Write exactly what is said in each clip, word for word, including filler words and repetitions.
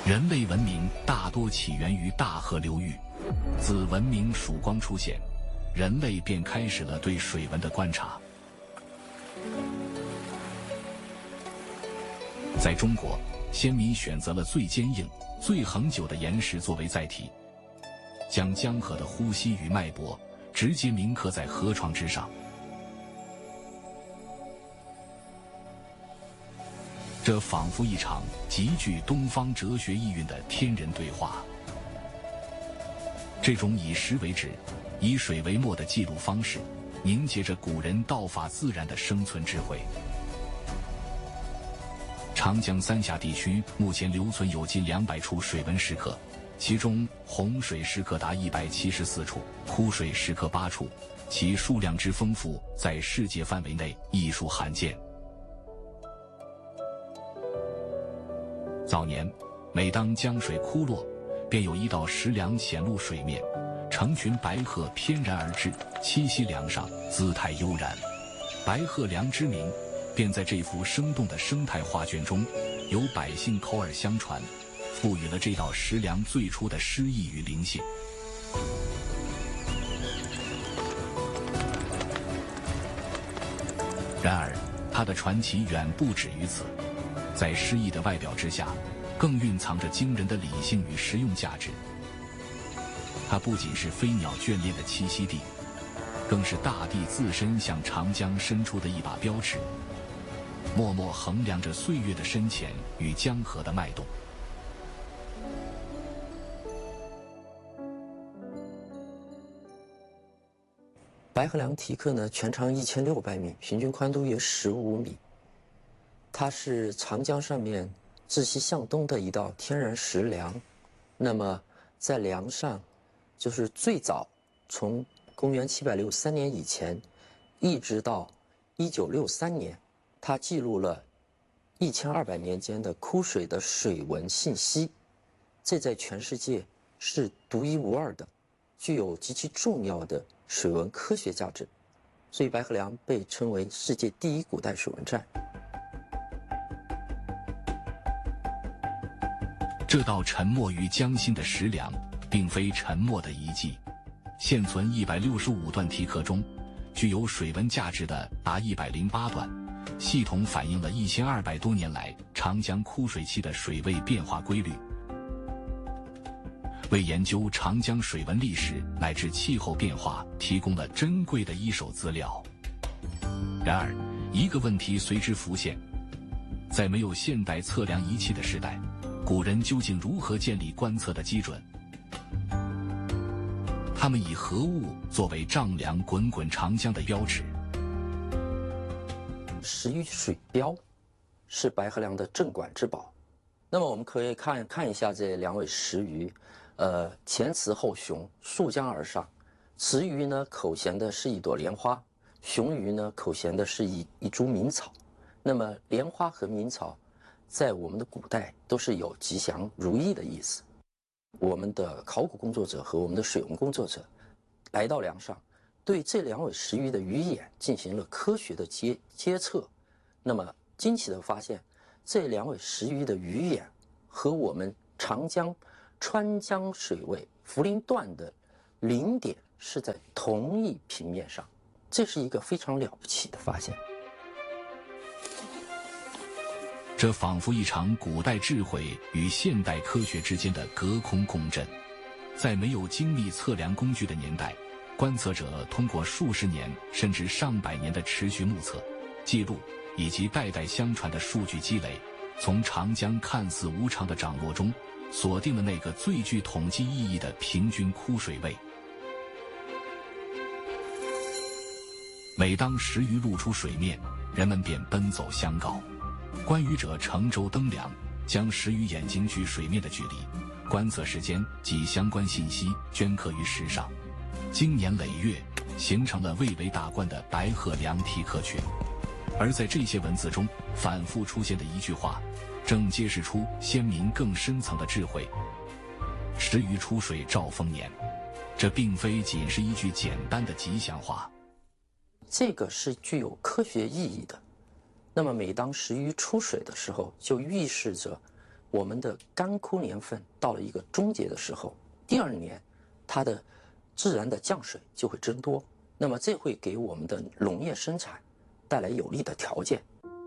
人类文明大多起源于大河流域，自文明曙光出现，人类便开始了对水文的观察。在中国，先民选择了最坚硬、最恒久的岩石作为载体，将江河的呼吸与脉搏直接铭刻在河床之上。这仿佛一场极具东方哲学意蕴的天人对话。这种以石为质、以水为墨的记录方式，凝结着古人道法自然的生存智慧。长江三峡地区目前留存有近两百处水文石刻，其中洪水石刻达一百七十四处，枯水石刻八处，其数量之丰富，在世界范围内亦属罕见。早年，每当江水枯落，便有一道石梁显露水面，成群白鹤翩然而至，栖息梁上，姿态悠然。白鹤梁之名，便在这幅生动的生态画卷中，由百姓口耳相传，赋予了这道石梁最初的诗意与灵性。然而，它的传奇远不止于此。在诗意的外表之下，更蕴藏着惊人的理性与实用价值。它不仅是飞鸟眷恋的栖息地，更是大地自身向长江伸出的一把标尺，默默衡量着岁月的深浅与江河的脉动。 白鹤梁题刻呢，全长一千六百米，平均宽度约十五米。它是长江上面自西向东的一道天然石梁。那么在梁上，就是最早从公元七百六十三年以前，一直到一九六三年，它记录了一千二百年间的枯水的水文信息。这在全世界是独一无二的，具有极其重要的水文科学价值。所以白鹤梁被称为世界第一古代水文站。 这道沉没于江心的石梁，并非沉没的遗迹。现存一百六十五段题刻中，具有水文价值的达一百零八段，系统反映了一千二百多年来长江枯水期的水位变化规律，为研究长江水文历史乃至气候变化提供了珍贵的一手资料。然而，一个问题随之浮现：在没有现代测量仪器的时代，古人究竟如何建立观测的基准？他们以何物作为丈量滚滚长江的标尺？ 石鱼水标是白鹤梁的镇馆之宝。那么我们可以看看一下这两尾石鱼，呃，前雌后雄，溯江而上。雌鱼呢口衔的是一朵莲花，雄鱼呢口衔的是一一株鸣草。那么莲花和鸣草，在我们的古代都是有吉祥如意的意思。我们的考古工作者和我们的水文工作者来到梁上，对这两尾石鱼的鱼眼进行了科学的接接测。那么惊奇的发现，这两尾石鱼的鱼眼和我们长江川江水位涪陵段的零点是在同一平面上，这是一个非常了不起的发现。 这仿佛一场古代智慧与现代科学之间的隔空共振。在没有精密测量工具的年代，观测者通过数十年甚至上百年的持续目测、记录以及代代相传的数据积累，从长江看似无常的涨落中，锁定了那个最具统计意义的平均枯水位。每当石鱼露出水面，人们便奔走相告。观鱼者乘舟登梁，将石鱼眼睛距水面的距离、观测时间及相关信息镌刻于石上，经年累月，形成了蔚为大观的白鹤梁题刻群。而在这些文字中反复出现的一句话，正揭示出先民更深层的智慧：石鱼出水兆丰年。这并非仅是一句简单的吉祥话， 这个是具有科学意义的。那么每当石鱼出水的时候，就预示着我们的干枯年份到了一个终结的时候，第二年它的自然的降水就会增多，那么这会给我们的农业生产带来有利的条件。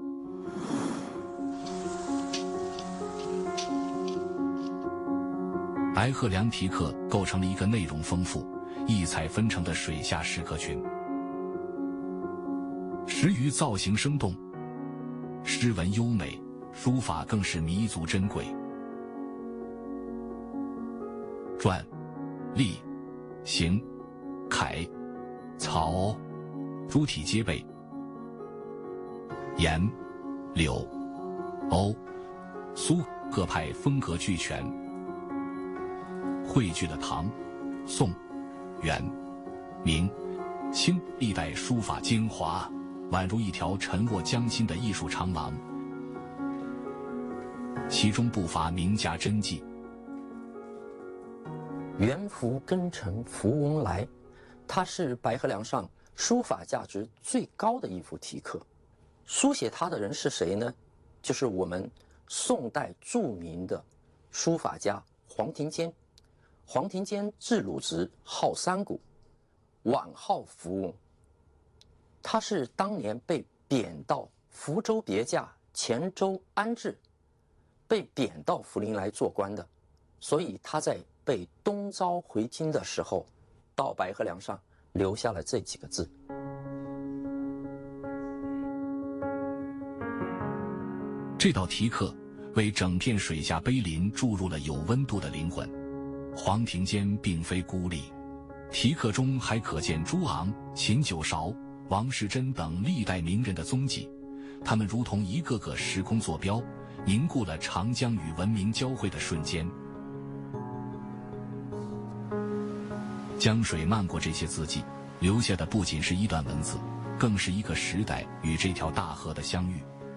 白鹤梁题刻构成了一个内容丰富、异彩纷呈的水下石刻群，石鱼造型生动，诗文优美，书法更是弥足珍贵。篆、隶、行、楷、草诸体皆备，颜、柳、欧、苏各派风格俱全，汇聚了唐、宋、元、明、清历代书法精华，宛如一条沉卧江心的艺术长廊。其中不乏名家真迹。 元符庚辰符翁来，它是白鹤梁上书法价值最高的一幅题刻。书写它的人是谁呢？就是我们宋代著名的书法家黄庭坚。黄庭坚字鲁直，号三谷，晚号符翁。他是当年被贬到福州别驾黔州安置，被贬到涪陵来做官的，所以他在被东召回京的时候，到白鹤梁上留下了这几个字。 这道题刻为整片水下碑林注入了有温度的灵魂。黄庭坚并非孤立，题刻中还可见朱昂、秦九韶、王士祯等历代名人的踪迹，他们如同一个个时空坐标，凝固了长江与文明交汇的瞬间。江水漫过这些字迹，留下的不仅是一段文字，更是一个时代与这条大河的相遇。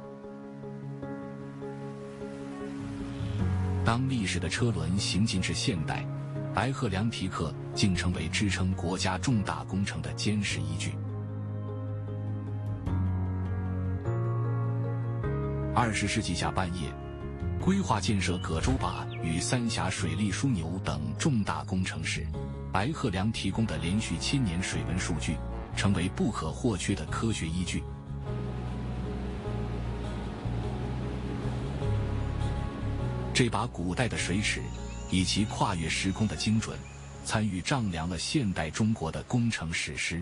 当历史的车轮行进至现代，白鹤梁题刻竟成为支撑国家重大工程的坚实依据。二十世纪下半叶，规划建设葛洲坝与三峡水利枢纽等重大工程时，白鹤梁提供的连续千年水文数据成为不可或缺的科学依据。这把古代的水尺，以其跨越时空的精准，参与丈量了现代中国的工程史诗。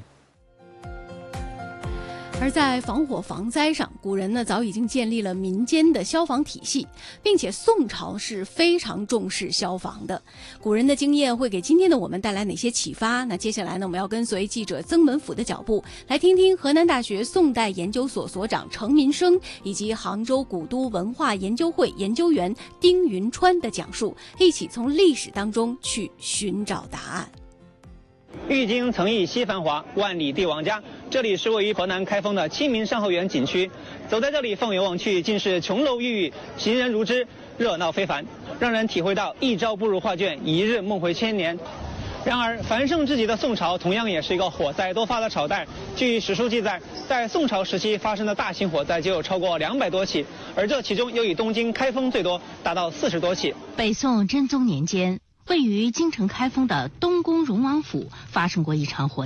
而在防火防灾上，古人呢早已经建立了民间的消防体系，并且宋朝是非常重视消防的。古人的经验会给今天的我们带来哪些启发？那接下来呢，我们要跟随记者曾门甫的脚步，来听听河南大学宋代研究所所长程民生以及杭州古都文化研究会研究员丁云川的讲述，一起从历史当中去寻找答案。 郁金曾忆昔繁华，万里帝王家。这里是位于河南开封的清明上河园景区。走在这里，放眼望去，尽是琼楼玉宇，行人如织，热闹非凡，让人体会到一朝不入画卷，一日梦回千年。然而，繁盛至极的宋朝同样也是一个火灾多发的朝代。据史书记载，在宋朝时期发生的大型火灾就有超过两百多起，而这其中又以东京开封最多，达到四十多起。 北宋真宗年间，位于京城开封的东宫荣王府发生过一场火灾。